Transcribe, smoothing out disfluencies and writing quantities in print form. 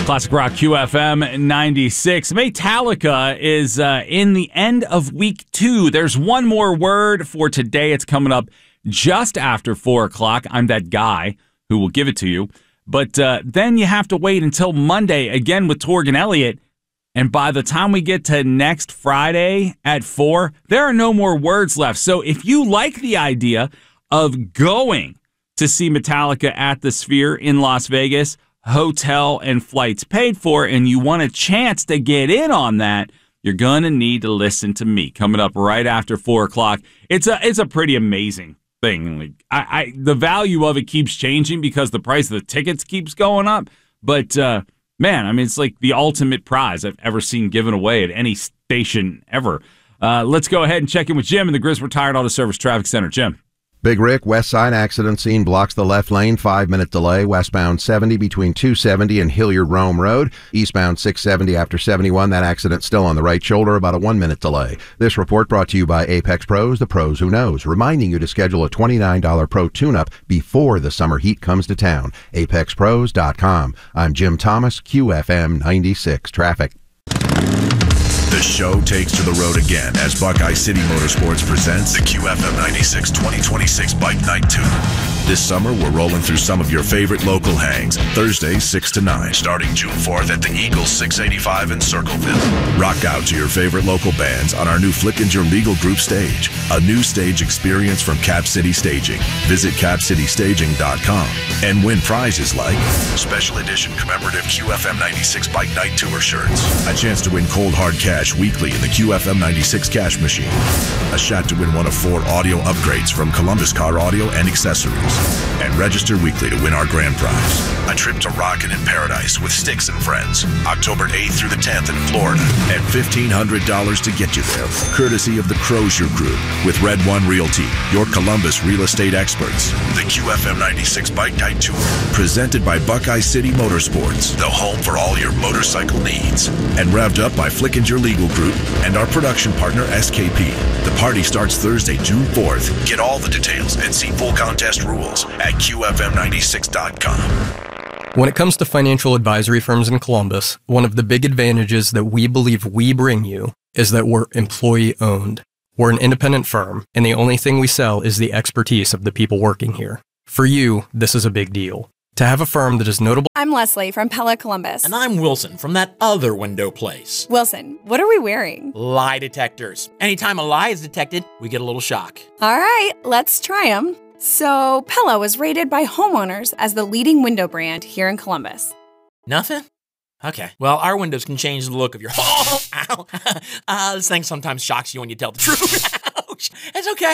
Classic Rock QFM 96. Metallica is in the end of week 2. There's one more word for today. It's coming up just after 4 o'clock. I'm that guy who will give it to you. But then you have to wait until Monday again with Torg and Elliott. And by the time we get to next Friday at 4, there are no more words left. So if you like the idea of going to see Metallica at the Sphere in Las Vegas, hotel and flights paid for, and you want a chance to get in on that, you're going to need to listen to me. Coming up right after 4 o'clock. It's a pretty amazing thing. Like the value of it keeps changing because the price of the tickets keeps going up. But, man, I mean, it's like the ultimate prize I've ever seen given away at any station ever. Let's go ahead and check in with Jim in the Griswold Tire Auto Service Traffic Center. Jim. Big Rick, west side accident scene blocks the left lane, 5-minute delay. Westbound 70 between 270 and Hilliard-Rome Road. Eastbound 670 after 71. That accident still on the right shoulder, about a 1-minute delay. This report brought to you by Apex Pros, the pros who knows, reminding you to schedule a $29 pro tune-up before the summer heat comes to town. ApexPros.com. I'm Jim Thomas, QFM 96 Traffic. The show takes to the road again as Buckeye City Motorsports presents the QFM 96 2026 Bike Night 2. This summer, we're rolling through some of your favorite local hangs, Thursdays 6 to 9, starting June 4th at the Eagles 685 in Circleville. Rock out to your favorite local bands on our new Flickinger Legal Group stage, a new stage experience from Cap City Staging. Visit capcitystaging.com and win prizes like special edition commemorative QFM 96 Bike Night Tour shirts, a chance to win cold hard cash weekly in the QFM 96 cash machine, a shot to win one of 4 audio upgrades from Columbus Car Audio and Accessories, and register weekly to win our grand prize, a trip to Rockin' in Paradise with Styx and Friends, October 8th through the 10th in Florida, and $1,500 to get you there, courtesy of the Crozier Group with Red One Realty, your Columbus real estate experts. The QFM 96 Bike Night Tour, presented by Buckeye City Motorsports, the home for all your motorcycle needs, and revved up by Flickinger Legal Group and our production partner SKP. The party starts Thursday, June 4th. Get all the details and see full contest rules at QFM96.com. When it comes to financial advisory firms in Columbus, one of the big advantages that we believe we bring you is that we're employee-owned. We're an independent firm, and the only thing we sell is the expertise of the people working here. For you, this is a big deal. To have a firm that is notable... I'm Leslie from Pella Columbus. And I'm Wilson from that other window place. Wilson, what are we wearing? Lie detectors. Anytime a lie is detected, we get a little shock. All right, let's try them. So, Pella was rated by homeowners as the leading window brand here in Columbus. Nothing? Okay. Well, our windows can change the look of your... Oh, ow. This thing sometimes shocks you when you tell the truth. Ouch. It's okay.